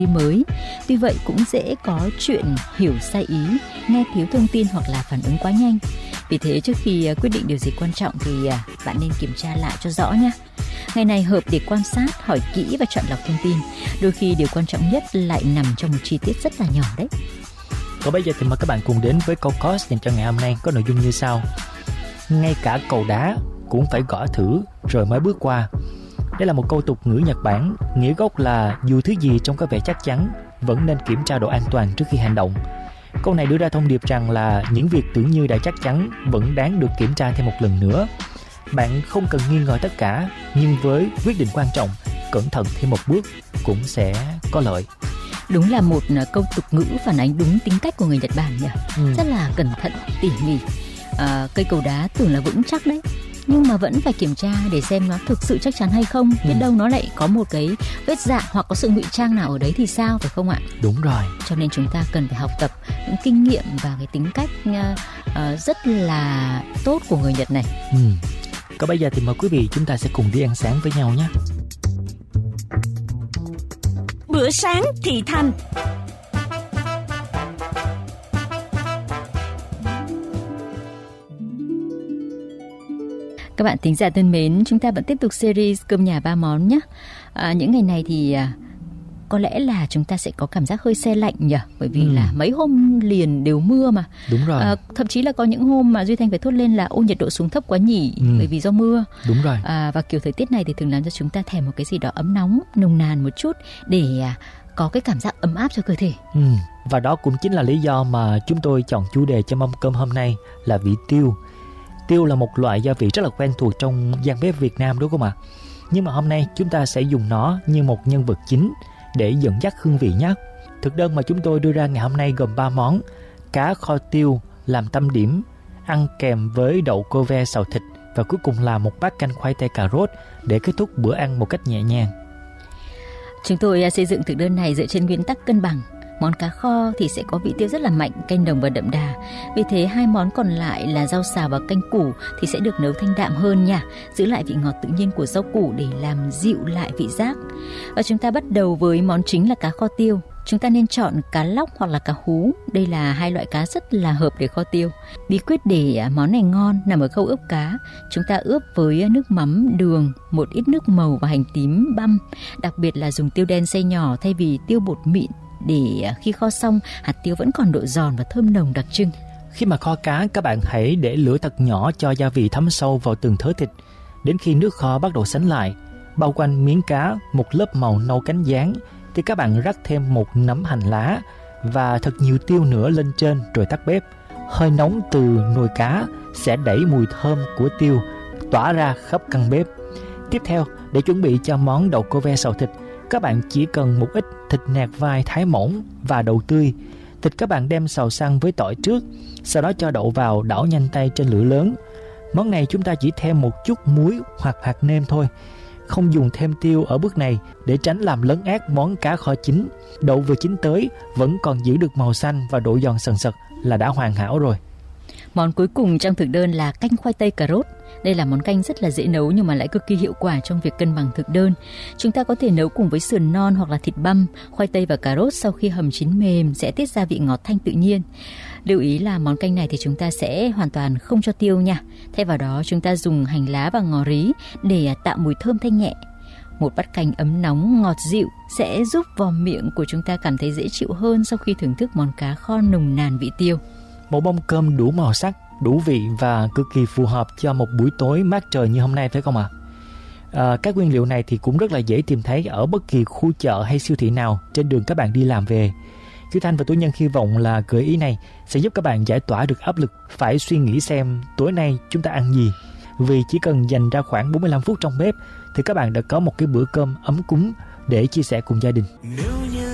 mới. Tuy vậy cũng dễ có chuyện hiểu sai ý, nghe thiếu thông tin hoặc là phản ứng quá nhanh. Vì thế trước khi quyết định điều gì quan trọng thì bạn nên kiểm tra lại cho rõ nhé. Ngày này hợp để quan sát, hỏi kỹ và chọn lọc thông tin. Đôi khi điều quan trọng nhất lại nằm trong một chi tiết rất là nhỏ đấy. Còn bây giờ thì mời các bạn cùng đến với câu course dành cho ngày hôm nay, có nội dung như sau. Ngay cả cầu đá cũng phải gõ thử rồi mới bước qua. Đây là một câu tục ngữ Nhật Bản, nghĩa gốc là dù thứ gì trông có vẻ chắc chắn, vẫn nên kiểm tra độ an toàn trước khi hành động. Câu này đưa ra thông điệp rằng là những việc tưởng như đã chắc chắn vẫn đáng được kiểm tra thêm một lần nữa. Bạn không cần nghi ngờ tất cả, nhưng với quyết định quan trọng, cẩn thận thêm một bước cũng sẽ có lợi. Đúng là một câu tục ngữ phản ánh đúng tính cách của người Nhật Bản nhỉ. Rất là cẩn thận, tỉ mỉ. Cây cầu đá tưởng là vững chắc đấy, nhưng mà vẫn phải kiểm tra để xem nó thực sự chắc chắn hay không. Biết đâu nó lại có một cái vết rạn hoặc có sự ngụy trang nào ở đấy thì sao, phải không ạ? Đúng rồi. Cho nên chúng ta cần phải học tập những kinh nghiệm và cái tính cách rất là tốt của người Nhật này. Còn bây giờ thì mời quý vị chúng ta sẽ cùng đi ăn sáng với nhau nhé. Bữa sáng thì thành. Các bạn thính giả thân mến, chúng ta vẫn tiếp tục series cơm nhà 3 món nhé. Những ngày này thì có lẽ là chúng ta sẽ có cảm giác hơi se lạnh nhỉ, bởi vì là mấy hôm liền đều mưa mà. Đúng rồi. Thậm chí là có những hôm mà Duy Thanh phải thốt lên là nhiệt độ xuống thấp quá nhỉ, bởi vì do mưa. Đúng rồi. Và kiểu thời tiết này thì thường làm cho chúng ta thèm một cái gì đó ấm nóng, nồng nàn một chút để có cái cảm giác ấm áp cho cơ thể. Và đó cũng chính là lý do mà chúng tôi chọn chủ đề cho mâm cơm hôm nay là vị tiêu. Tiêu là một loại gia vị rất là quen thuộc trong gian bếp Việt Nam, đúng không ạ? Nhưng mà hôm nay chúng ta sẽ dùng nó như một nhân vật chính để dẫn dắt hương vị nhé. Thực đơn mà chúng tôi đưa ra ngày hôm nay gồm 3 món: cá kho tiêu làm tâm điểm, ăn kèm với đậu cô ve xào thịt, và cuối cùng là một bát canh khoai tây cà rốt để kết thúc bữa ăn một cách nhẹ nhàng. Chúng tôi xây dựng thực đơn này dựa trên nguyên tắc cân bằng. Món cá kho thì sẽ có vị tiêu rất là mạnh, canh đồng và đậm đà. Vì thế hai món còn lại là rau xào và canh củ thì sẽ được nấu thanh đạm hơn nha, giữ lại vị ngọt tự nhiên của rau củ để làm dịu lại vị giác. Và chúng ta bắt đầu với món chính là cá kho tiêu. Chúng ta nên chọn cá lóc hoặc là cá hú. Đây là hai loại cá rất là hợp để kho tiêu. Bí quyết để món này ngon nằm ở khâu ướp cá. Chúng ta ướp với nước mắm, đường, một ít nước màu và hành tím băm. Đặc biệt là dùng tiêu đen xay nhỏ thay vì tiêu bột mịn, để khi kho xong hạt tiêu vẫn còn độ giòn và thơm nồng đặc trưng. Khi mà kho cá, các bạn hãy để lửa thật nhỏ cho gia vị thấm sâu vào từng thớ thịt. Đến khi nước kho bắt đầu sánh lại, bao quanh miếng cá một lớp màu nâu cánh gián, thì các bạn rắc thêm một nắm hành lá và thật nhiều tiêu nữa lên trên rồi tắt bếp. Hơi nóng từ nồi cá sẽ đẩy mùi thơm của tiêu tỏa ra khắp căn bếp. Tiếp theo, để chuẩn bị cho món đậu cô ve xào thịt, các bạn chỉ cần một ít thịt nạc vai thái mỏng và đậu tươi. Thịt các bạn đem xào săn với tỏi trước, sau đó cho đậu vào đảo nhanh tay trên lửa lớn. Món này chúng ta chỉ thêm một chút muối hoặc hạt nêm thôi. Không dùng thêm tiêu ở bước này để tránh làm lấn át món cá kho chín. Đậu vừa chín tới vẫn còn giữ được màu xanh và độ giòn sần sật là đã hoàn hảo rồi. Món cuối cùng trong thực đơn là canh khoai tây cà rốt. Đây là món canh rất là dễ nấu nhưng mà lại cực kỳ hiệu quả trong việc cân bằng thực đơn. Chúng ta có thể nấu cùng với sườn non hoặc là thịt băm. Khoai tây và cà rốt sau khi hầm chín mềm sẽ tiết ra vị ngọt thanh tự nhiên. Lưu ý là món canh này thì chúng ta sẽ hoàn toàn không cho tiêu nha. Thay vào đó chúng ta dùng hành lá và ngò rí để tạo mùi thơm thanh nhẹ. Một bát canh ấm nóng ngọt dịu sẽ giúp vòm miệng của chúng ta cảm thấy dễ chịu hơn sau khi thưởng thức món cá kho nồng nàn vị tiêu. Một mâm cơm đủ màu sắc, đủ vị và cực kỳ phù hợp cho một buổi tối mát trời như hôm nay, phải không ạ? Các nguyên liệu này thì cũng rất là dễ tìm thấy ở bất kỳ khu chợ hay siêu thị nào trên đường các bạn đi làm về. Duy Thanh và Tú Nhân hy vọng là gợi ý này sẽ giúp các bạn giải tỏa được áp lực phải suy nghĩ xem tối nay chúng ta ăn gì. Vì chỉ cần dành ra khoảng 45 phút trong bếp thì các bạn đã có một cái bữa cơm ấm cúng để chia sẻ cùng gia đình.